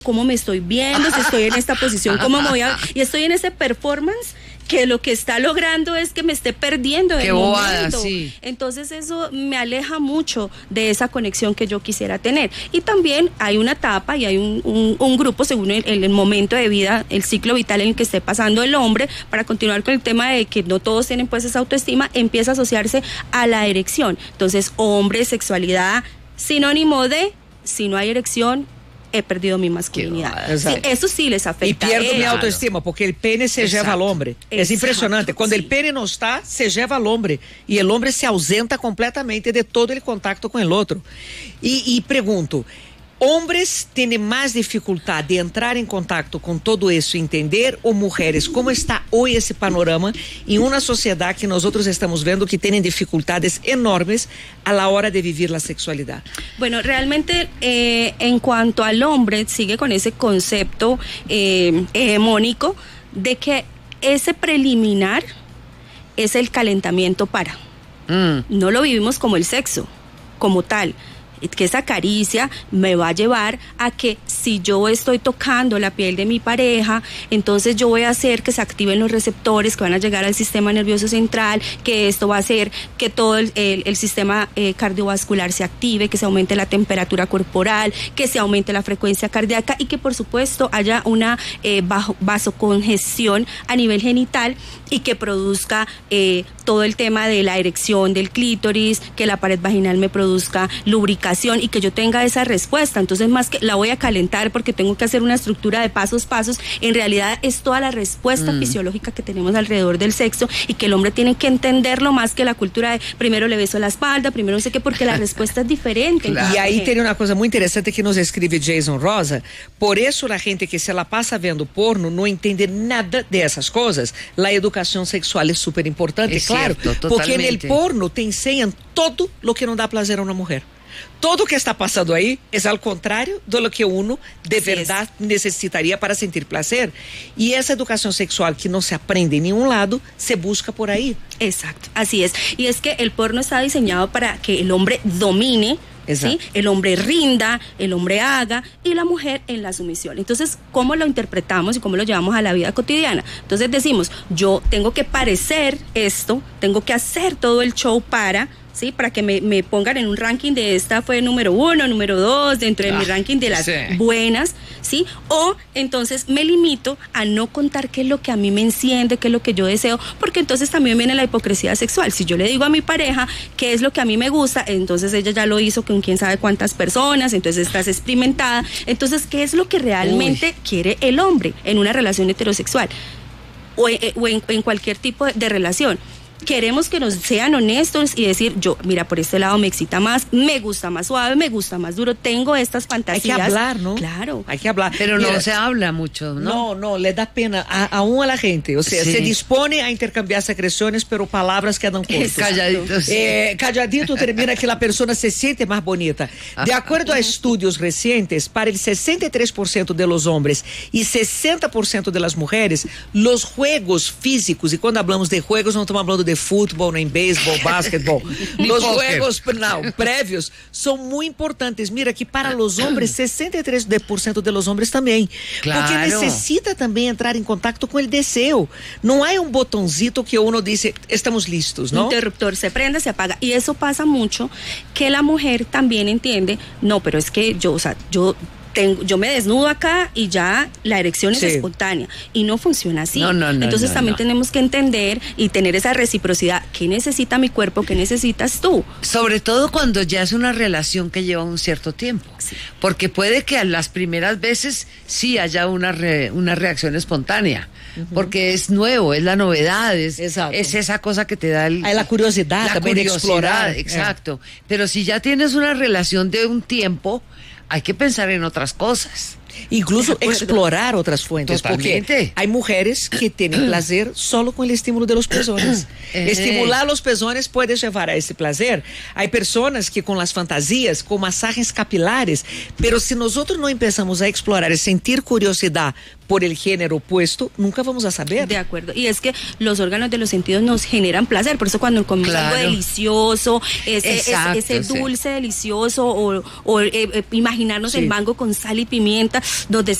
cómo me estoy viendo, si estoy en esta posición, cómo me voy a... Y estoy en ese performance que lo que está logrando es que me esté perdiendo del momento. Sí. Entonces eso me aleja mucho de esa conexión que yo quisiera tener. Y también hay una etapa y hay un grupo según el momento de vida, el ciclo vital en el que esté pasando el hombre, para continuar con el tema de que no todos tienen pues esa autoestima, empieza a asociarse a la erección. Entonces, hombre, sexualidad, sinónimo de, si no hay erección, he perdido mi masculinidad. Sí, eso sí les afecta. Y pierdo mi autoestima, porque el pene se lleva al hombre. Es impresionante. Cuando el pene no está, se lleva al hombre. Y el hombre se ausenta completamente de todo el contacto con el otro. Y pregunto, ¿hombres tienen más dificultad de entrar en contacto con todo eso, entender, o mujeres? ¿Cómo está hoy ese panorama en una sociedad que nosotros estamos viendo que tienen dificultades enormes a la hora de vivir la sexualidad? Bueno, realmente en cuanto al hombre, sigue con ese concepto hegemónico de que ese preliminar es el calentamiento para. No lo vivimos como el sexo, como tal. Que esa caricia me va a llevar a que si yo estoy tocando la piel de mi pareja, entonces yo voy a hacer que se activen los receptores que van a llegar al sistema nervioso central, que esto va a hacer que todo el sistema cardiovascular se active, que se aumente la temperatura corporal, que se aumente la frecuencia cardíaca y que por supuesto haya una vasocongestión a nivel genital y que produzca todo el tema de la erección del clítoris, que la pared vaginal me produzca lubricación y que yo tenga esa respuesta. Entonces, más que la voy a calentar porque tengo que hacer una estructura de pasos, en realidad es toda la respuesta fisiológica que tenemos alrededor del sexo y que el hombre tiene que entenderlo más que la cultura de primero le beso la espalda, primero no sé qué, porque la respuesta es diferente. Claro. Y ahí tiene una cosa muy interesante que nos escribe Jason Rosa. Por eso la gente que se la pasa viendo porno no entiende nada de esas cosas. La educación sexual es súper importante, es claro, cierto, porque en el porno te enseñan todo lo que no da placer a una mujer. Todo que está pasando ahí es al contrario de lo que uno de verdad necesitaría para sentir placer. Y esa educación sexual que no se aprende en ningún lado, se busca por ahí. Exacto, así es. Y es que el porno está diseñado para que el hombre domine, ¿sí? El hombre rinda, el hombre haga y la mujer en la sumisión. Entonces, ¿cómo lo interpretamos y cómo lo llevamos a la vida cotidiana? Entonces decimos, yo tengo que parecer esto, tengo que hacer todo el show para que me pongan en un ranking de esta fue número 1, número 2, dentro de mi ranking de las buenas, ¿sí? O entonces me limito a no contar qué es lo que a mí me enciende, qué es lo que yo deseo, porque entonces también viene la hipocresía sexual. Si yo le digo a mi pareja qué es lo que a mí me gusta, entonces ella ya lo hizo con quién sabe cuántas personas, entonces estás experimentada. Entonces, ¿qué es lo que realmente quiere el hombre en una relación heterosexual o en cualquier tipo de relación? Queremos que nos sean honestos y decir, yo, mira, por este lado me excita más, me gusta más suave, me gusta más duro, tengo estas fantasías. Hay que hablar, ¿no? Claro. Hay que hablar. Pero mira, no se habla mucho, ¿no? No, le da pena aún a la gente. O sea, se dispone a intercambiar secreciones, pero palabras quedan cortas. Calladito. Calladito termina que la persona se siente más bonita. De acuerdo a estudios recientes, para el 63% de los hombres y 60% de las mujeres, los juegos físicos, y cuando hablamos de juegos no estamos hablando de fútbol, nem beisebol, basquetebol. Los juegos prévios son muy importantes. Mira que para los hombres, 63% de los hombres también. Claro. Porque necesita también entrar en contacto con el deseo. No hay un botoncito que uno dice, estamos listos, ¿no? Interruptor, se prende, se apaga. Y eso pasa mucho, que la mujer también entiende, no, pero es que yo me desnudo acá y ya la erección es espontánea y no funciona así. Entonces también tenemos que entender y tener esa reciprocidad. ¿Qué necesita mi cuerpo? ¿Qué necesitas tú? Sobre todo cuando ya es una relación que lleva un cierto tiempo. Porque puede que a las primeras veces sí haya una reacción espontánea. Porque es nuevo, es la novedad, es esa cosa que te da la curiosidad, la también curiosidad, de explorar. Exacto. Pero si ya tienes una relación de un tiempo, hay que pensar en otras cosas. Incluso explorar otras fuentes. Totalmente. Porque hay mujeres que tienen placer solo con el estímulo de los pezones. Estimular los pezones puede llevar a ese placer. Hay personas que con las fantasías, con masajes capilares, pero si nosotros no empezamos a explorar y sentir curiosidad por el género opuesto, nunca vamos a saber. De acuerdo. Y es que los órganos de los sentidos nos generan placer. Por eso cuando comemos algo delicioso, ese dulce delicioso, o imaginarnos el mango con sal y pimienta, nos